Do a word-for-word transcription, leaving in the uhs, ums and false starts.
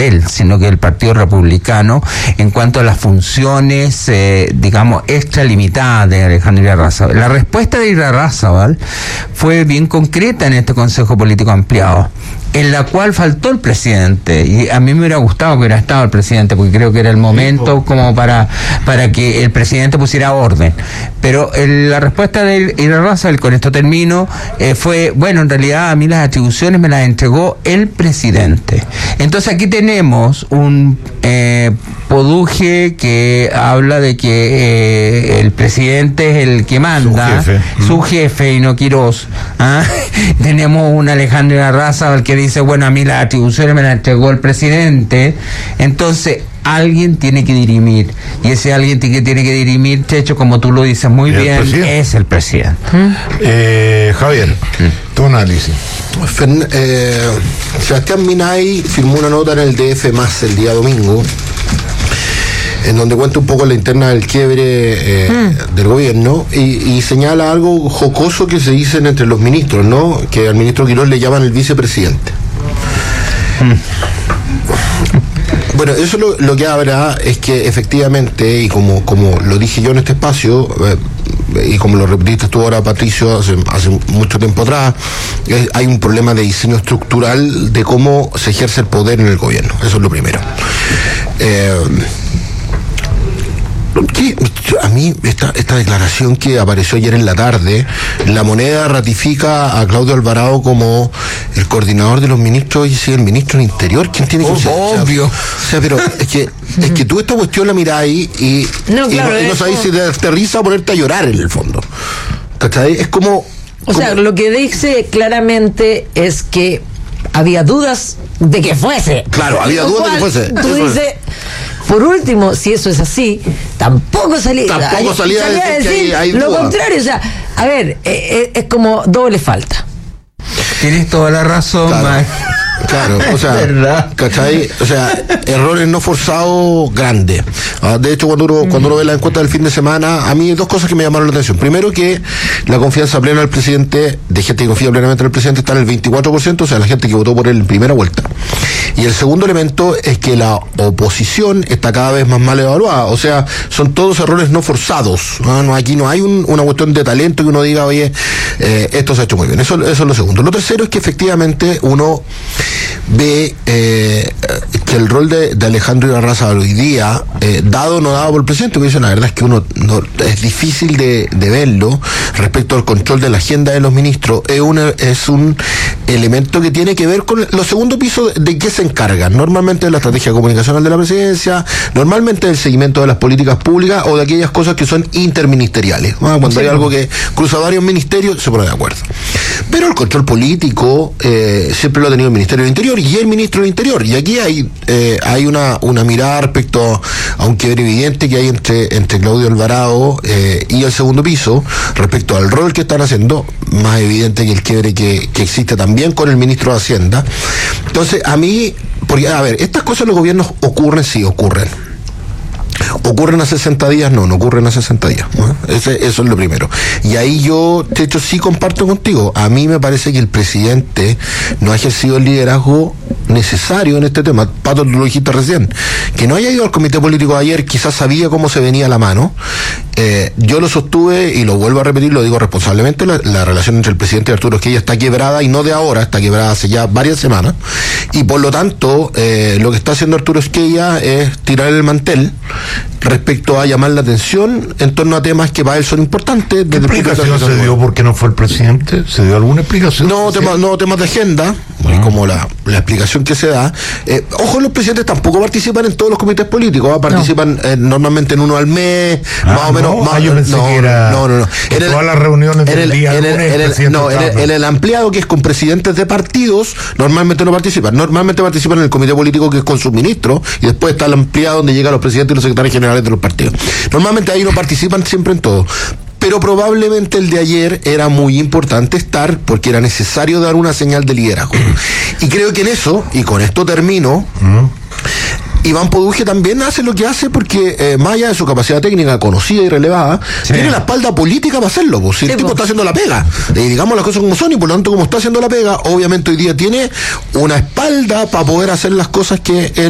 de él, sino que del Partido Republicano, en cuanto a las funciones, eh, digamos, extralimitadas de Alejandro Irarrázaval. La respuesta de Irarrázaval fue bien concreta en este Consejo Político Ampliado, en la cual faltó el presidente, y a mí me hubiera gustado que hubiera estado el presidente, porque creo que era el momento como para para que el presidente pusiera orden. Pero el, la respuesta de Irarrázaval, con esto termino, eh, fue, bueno, en realidad a mí las atribuciones me las entregó el presidente. Entonces aquí tenemos un eh, poduje que habla de que eh, el presidente es el que manda, su jefe, su jefe y no Quirós. ¿Ah? Tenemos un Alejandro Irarrázaval que dice, bueno, a mí las atribuciones me las entregó el presidente. Entonces alguien tiene que dirimir, y ese alguien que tiene que dirimir, Checho, como tú lo dices muy bien, es el presidente. ¿Mm? Eh, Javier, ¿Mm? tu análisis. Fern, eh, Sebastián Minay firmó una nota en el D F más el día domingo, en donde cuenta un poco la interna del quiebre eh, mm. del gobierno, y, y señala algo jocoso que se dicen entre los ministros, ¿no? Que al ministro Quirós le llaman el vicepresidente. Mm. Bueno, eso lo, lo que habrá es que efectivamente, y como, como lo dije yo en este espacio, eh, y como lo repetiste tú ahora, Patricio, hace, hace mucho tiempo atrás, eh, hay un problema de diseño estructural de cómo se ejerce el poder en el gobierno. Eso es lo primero. Eh, ¿Qué? A mí esta, esta declaración que apareció ayer en la tarde, La Moneda ratifica a Claudio Alvarado como el coordinador de los ministros, y si el ministro del Interior, ¿quién tiene que oh, ser? Obvio. O sea, pero es que es que tú esta cuestión la mirás ahí y no, y claro, no, y no sabes si te aterriza o ponerte a llorar en el fondo. ¿Cachai? Es como... O como... sea, lo que dice claramente es que había dudas de que fuese. Claro, había dudas de que fuese. Tú dices... Por último, si eso es así, tampoco salía, tampoco salía, salía a decir, decir que hay, hay lo duda. contrario. O sea, a ver, eh, es como doble falta. Tienes toda la razón, claro. Mike. Claro, o sea, ¿verdad? ¿Cachai? O sea, errores no forzados grandes. Ah, de hecho, cuando uno, cuando uno ve la encuesta del fin de semana, a mí hay dos cosas que me llamaron la atención. Primero, que la confianza plena del presidente, de gente que confía plenamente en el presidente, está en el veinticuatro por ciento, o sea, la gente que votó por él en primera vuelta. Y el segundo elemento es que la oposición está cada vez más mal evaluada. O sea, son todos errores no forzados. No, no aquí no hay un, una cuestión de talento que uno diga, oye, eh, esto se ha hecho muy bien. Eso, eso es lo segundo. Lo tercero es que efectivamente uno ve eh, que el rol de, de Alejandro Irarrázaval hoy día, eh, dado o no dado por el presidente, porque la verdad es que uno no, es difícil de, de verlo respecto al control de la agenda de los ministros, es, una, es un elemento que tiene que ver con los segundos pisos de, de qué se encargan. Normalmente de la estrategia comunicacional de la presidencia, normalmente del seguimiento de las políticas públicas o de aquellas cosas que son interministeriales. ¿No? Cuando sí, hay algo que cruza varios ministerios, se pone de acuerdo. Pero el control político eh, siempre lo ha tenido el Ministerio del Interior y el Ministro del Interior. Y aquí hay eh, hay una, una mirada respecto a un quiebre evidente que hay entre, entre Claudio Alvarado eh, y el segundo piso, respecto al rol que están haciendo, más evidente que el quiebre que, que existe también con el Ministro de Hacienda. Entonces, a mí, porque, a ver, estas cosas en los gobiernos ocurren, sí, ocurren. ¿Ocurren a sesenta días? No, no ocurren a sesenta días. ¿no? Ese, eso es lo primero. Y ahí yo, de hecho, sí comparto contigo. A mí me parece que el presidente no ha ejercido el liderazgo necesario en este tema. Pato, tú lo dijiste recién. Que no haya ido al comité político de ayer, quizás sabía cómo se venía la mano. Eh, yo lo sostuve y lo vuelvo a repetir, lo digo responsablemente, la, la relación entre el presidente y Arturo Esquella está quebrada, y no de ahora, está quebrada hace ya varias semanas. Y por lo tanto, eh, lo que está haciendo Arturo Esquella es tirar el mantel respecto a llamar la atención en torno a temas que para él son importantes. ¿Qué explicación se dio por qué no fue el presidente? ¿Se dio alguna explicación? No, tema, no temas de agenda, ah. como la, la explicación que se da. Eh, ojo, los presidentes tampoco participan en todos los comités políticos, ¿eh? participan no. eh, normalmente en uno al mes, ah, más o menos. No, más, ah, yo pensé no, que era no, no, no. En todas el, las reuniones del el, día en el, lunes, en el, el no, en el, en el ampliado, que es con presidentes de partidos, normalmente no participan. Normalmente participan en el comité político, que es con sus ministros, y después está el ampliado, donde llegan los presidentes y los secretarios generales de los partidos. Normalmente ahí no participan siempre en todo. Pero probablemente el de ayer era muy importante estar, porque era necesario dar una señal de liderazgo. Y creo que en eso, y con esto termino, uh-huh. Iván Poduje también hace lo que hace porque, eh, más allá de su capacidad técnica conocida y relevada, sí. tiene la espalda política para hacerlo. Pues. Si sí, el tipo pues. está haciendo la pega, y digamos las cosas como son, y por lo tanto, como está haciendo la pega, obviamente hoy día tiene una espalda para poder hacer las cosas que él